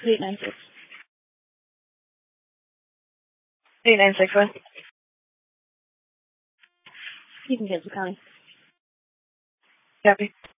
896. 896, what? You can cancel county. Copy.